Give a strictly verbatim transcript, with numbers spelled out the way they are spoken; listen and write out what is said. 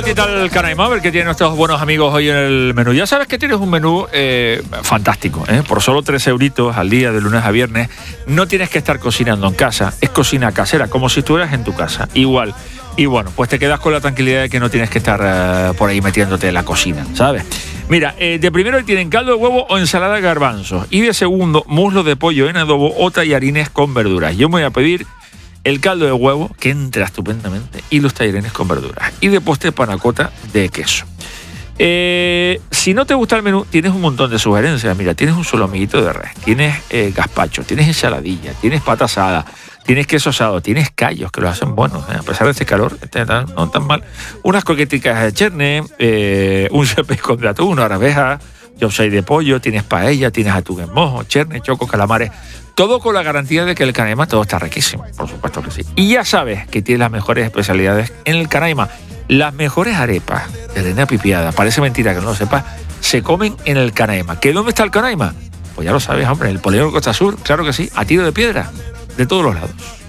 vueltita al Canaima, a ver qué tienen nuestros buenos amigos hoy en el menú. Ya sabes que tienes un menú eh, fantástico, ¿eh? Por solo tres euritos al día, de lunes a viernes. No tienes que estar cocinando en casa, es cocina casera, como si estuvieras en tu casa, igual. Y bueno, pues te quedas con la tranquilidad de que no tienes que estar uh, por ahí metiéndote en la cocina, ¿sabes? Mira, eh, de primero tienen caldo de huevo o ensalada de garbanzos. Y de segundo, muslo de pollo en adobo o tallarines con verduras. Yo me voy a pedir el caldo de huevo, que entra estupendamente, y los tallarines con verduras. Y de postre, panacota de queso. Eh, si no te gusta el menú, tienes un montón de sugerencias. Mira, tienes un solomillito de res, tienes eh, gazpacho, tienes ensaladilla, tienes pata asada, tienes queso asado, tienes callos que lo hacen buenos, ¿eh? A pesar de este calor, este, no tan mal. Unas croqueticas de cherne, eh, un sepesco de atún, una arveja, yopsay de pollo, tienes paella, tienes atún en mojo, cherne, choco, calamares. Todo con la garantía de que el Canaima todo está riquísimo, por supuesto que sí. Y ya sabes que tienes las mejores especialidades en el Canaima. Las mejores arepas de Elena Pipiada, parece mentira que no lo sepas, se comen en el Canaima. ¿Que dónde está el Canaima? Pues ya lo sabes, hombre, en el Polígono Costa Sur, claro que sí, a tiro de piedra, de todos los lados.